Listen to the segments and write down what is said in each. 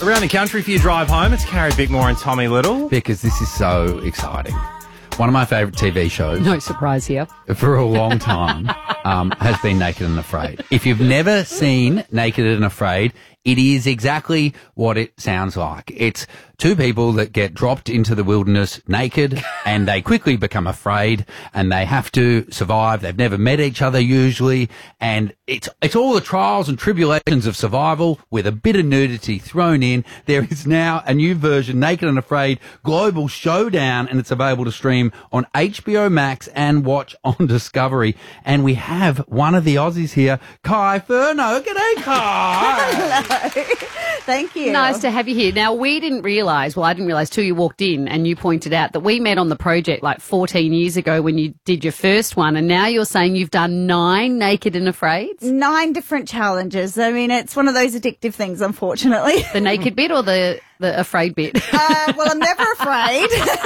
Around the country for your drive home, it's Carrie Bickmore and Tommy Little. Because this is so exciting. One of my favourite TV shows. No surprise here. For a long time has been Naked and Afraid. If you've never seen Naked and Afraid, it is exactly what it sounds like. It's two people that get dropped into the wilderness naked and they quickly become afraid and they have to survive. They've never met each other usually, and it's all the trials and tribulations of survival with a bit of nudity thrown in. There is now a new version, Naked and Afraid Global Showdown, and it's available to stream on HBO Max and watch on Discovery. And we have one of the Aussies here, Kai Furno. G'day, Kai. Thank you. Nice to have you here. Now, I didn't realise till you walked in and you pointed out that we met on the project like 14 years ago when you did your first one, and now you're saying you've done 9 Naked and Afraids? 9 different challenges. I mean, it's one of those addictive things, unfortunately. The naked bit or the afraid bit? Well, I'm never afraid.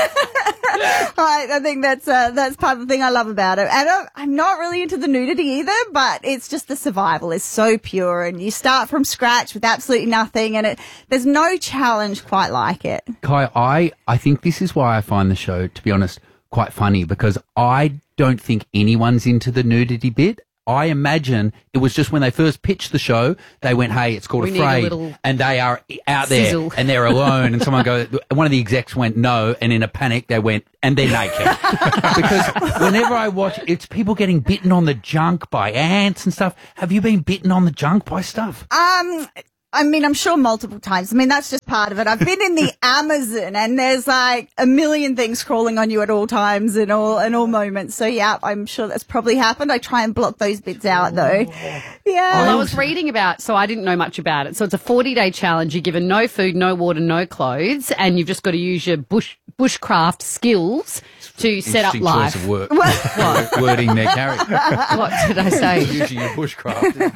I think that's part of the thing I love about it. And I'm not really into the nudity either, but it's just the survival is so pure, and you start from scratch with absolutely nothing, and there's no challenge quite like it. Kai, I think this is why I find the show, to be honest, quite funny, because I don't think anyone's into the nudity bit. I imagine it was just when they first pitched the show, they went, hey, it's called Afraid, and they are out sizzle. there and they're alone, and one of the execs went no, and in a panic they went, and they're naked. Because whenever I watch, it's people getting bitten on the junk by ants and stuff. Have you been bitten on the junk by stuff? I mean, I'm sure multiple times. I mean, that's just part of it. I've been in the Amazon, and there's like a million things crawling on you at all times and all moments. So yeah, I'm sure that's probably happened. I try and block those bits out though. Yeah. Well, I was reading so I didn't know much about it. So it's a 40-day challenge. You're given no food, no water, no clothes, and you've just got to use your bushcraft skills to set up life. Choice of word. What? Wording there, Carrie. What did I say? Using your bushcraft. Isn't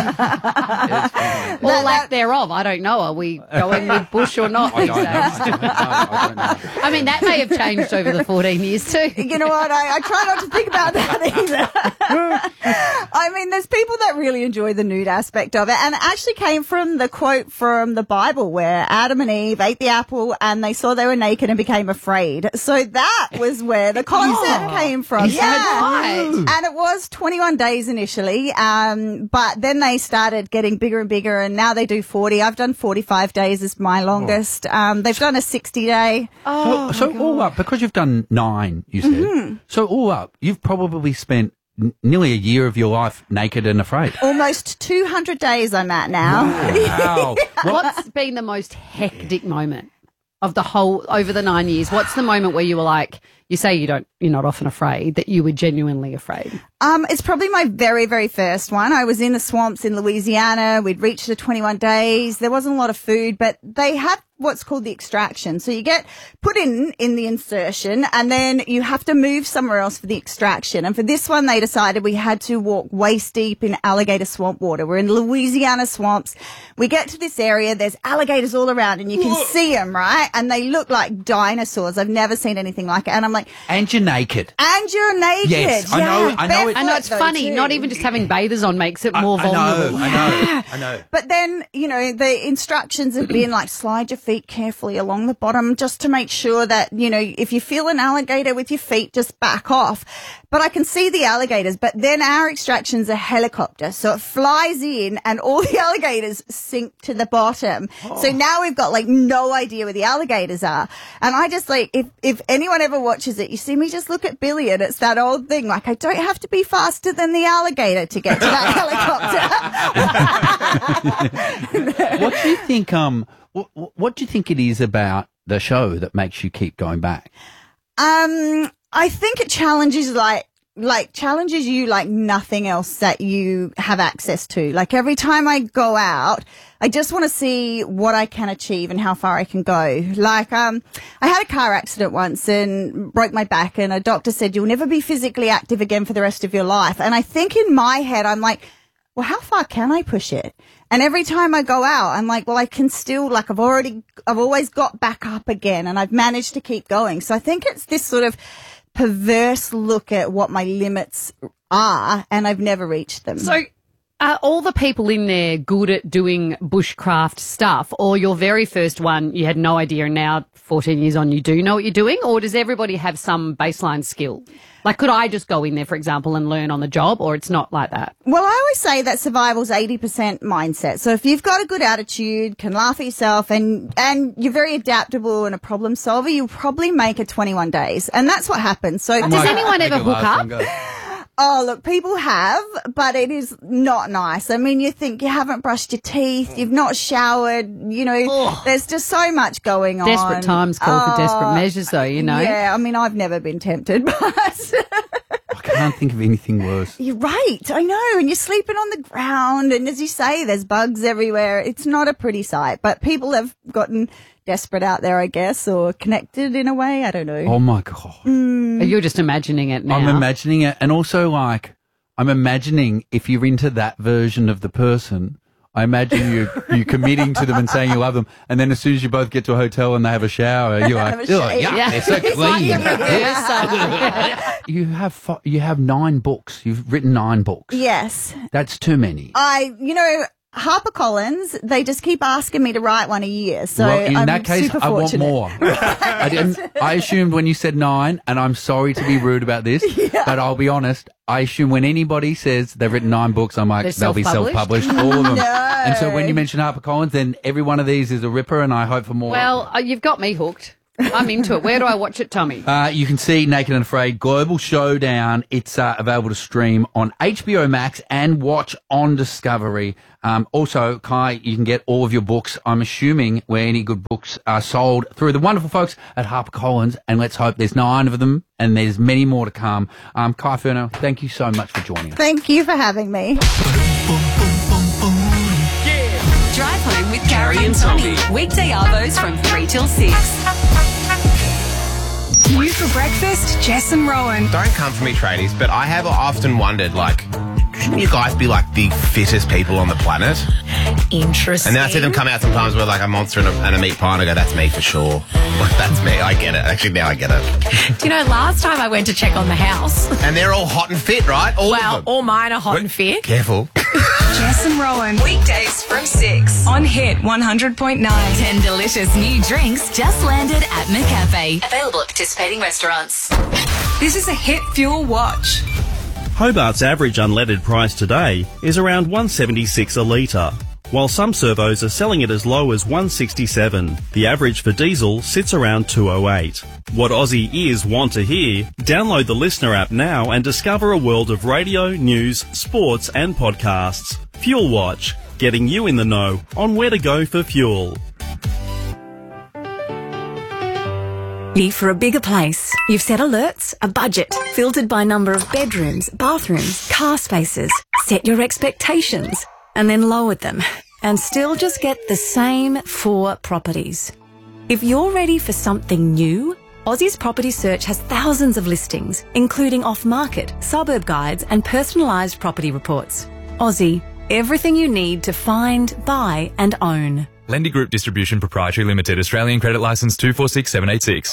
it? Or lack thereof. I don't know. Are we going with bush or not these days? I don't know. I mean, that may have changed over the 14 years too. You know what? I try not to think about that either. I mean, there's people that really enjoy the nude aspect of it, and it actually came from the quote from the Bible where Adam and Eve ate the apple and they saw they were naked and became afraid. So that was where the concept came from. Right. And it was 21 days initially, but then they started getting bigger and bigger, and now they do 40. I've done 45 days is my longest. They've done a 60-day. So all up, because you've done 9, you said, so all up, you've probably spent nearly a year of your life naked and afraid. Almost 200 days I'm at now. Wow. What's been the most hectic moment of the whole, over the 9 years? What's the moment where you were like, you say you're not often afraid, that you were genuinely afraid? It's probably my very, very first one. I was in the swamps in Louisiana. We'd reached the 21 days. There wasn't a lot of food, but they have what's called the extraction. So you get put in the insertion, and then you have to move somewhere else for the extraction. And for this one, they decided we had to walk waist deep in alligator swamp water. We're in Louisiana swamps. We get to this area. There's alligators all around, and you can see them, right? And they look like dinosaurs. I've never seen anything like it. And I'm like, and you're naked. And you're naked. Yes, I know. I know it's funny. Not even just having bathers on makes it more vulnerable. I know. But then, the instructions have been like, slide your feet carefully along the bottom just to make sure that, if you feel an alligator with your feet, just back off. But I can see the alligators, but then our extraction's a helicopter. So it flies in and all the alligators sink to the bottom. So now we've got like no idea where the alligators are. And I just like, if anyone ever watches it, you see me just look at Billy, and it's that old thing. Like, I don't have to be faster than the alligator to get to that helicopter. What do you think, what do you think it is about the show that makes you keep going back? I think it challenges challenges you like nothing else that you have access to. Like, every time I go out, I just want to see what I can achieve and how far I can go. Like, I had a car accident once and broke my back, and a doctor said, you'll never be physically active again for the rest of your life. And I think in my head, I'm like, well, how far can I push it? And every time I go out, I'm like, well, I can still, like, I've always got back up again, and I've managed to keep going. So I think it's this sort of perverse look at what my limits are, and I've never reached them. So Are all the people in there good at doing bushcraft stuff, or your very first one, you had no idea, and now 14 years on, you do know what you're doing? Or does everybody have some baseline skill? Like, could I just go in there, for example, and learn on the job, or it's not like that? Well, I always say that survival's 80% mindset. So if you've got a good attitude, can laugh at yourself, and you're very adaptable and a problem solver, you'll probably make it 21 days. And that's what happens. So Does anyone ever hook up? Oh, look, people have, but it is not nice. I mean, you think you haven't brushed your teeth, you've not showered, you know, there's just so much going on. Desperate times call for desperate measures, though, you know. Yeah, I mean, I've never been tempted, but I can't think of anything worse. you're right. I know. And you're sleeping on the ground. And as you say, there's bugs everywhere. It's not a pretty sight, but people have gotten desperate out there, I guess, or connected in a way. I don't know. Oh, my God. You're just imagining it now. I'm imagining it. And also, like, I'm imagining if you're into that version of the person, I imagine you committing to them and saying you love them. And then as soon as you both get to a hotel and they have a shower, you're like, yeah, they're so clean. You have 9 books. You've written 9 books. Yes. That's too many. HarperCollins, they just keep asking me to write one a year. So well, in I'm that case, super I want fortunate. more. I assumed when you said 9, and I'm sorry to be rude about this, but I'll be honest, I assume when anybody says they've written 9 books, I'm like, they'll be self-published, all of them. No. And so when you mention HarperCollins, then every one of these is a ripper, and I hope for more. Well, you've got me hooked. I'm into it. Where do I watch it, Tommy? You can see Naked and Afraid Global Showdown. It's available to stream on HBO Max and watch on Discovery. Also, Kai, you can get all of your books, I'm assuming, where any good books are sold, through the wonderful folks at HarperCollins. And let's hope there's 9 of them and there's many more to come. Kai Furno, thank you so much for joining us. Thank you for having me. Drive home with Carrie and Tommy. Weekday arvos from 3 till 6. You for breakfast, Jess and Rowan. Don't come for me, tradies, but I have often wondered, like, shouldn't you guys be, like, the fittest people on the planet? Interesting. And then I see them come out sometimes with, like, a monster and a meat pie, and I go, that's me for sure. Like, that's me. I get it. Actually, now I get it. Do you know, last time I went to check on the house. And they're all hot and fit, right? All of them. All mine are hot and fit. Careful. Jess and Rowan. Weekdays from 6. On Hit 100.9. 10 delicious new drinks just landed at McCafe. Available at participating restaurants. This is a Hit Fuel Watch. Hobart's average unleaded price today is around $1.76 a litre, while some servos are selling it as low as $1.67. The average for diesel sits around $2.08. What Aussie ears want to hear? Download the Listener app now and discover a world of radio, news, sports and podcasts. Fuel Watch, getting you in the know on where to go for fuel. Ready for a bigger place? You've set alerts, a budget, filtered by number of bedrooms, bathrooms, car spaces. Set your expectations and then lowered them and still just get the same 4 properties. If you're ready for something new, Aussie's Property Search has thousands of listings, including off-market, suburb guides and personalised property reports. Aussie, everything you need to find, buy and own. Lendy Group Distribution Proprietary Limited, Australian Credit Licence 246786.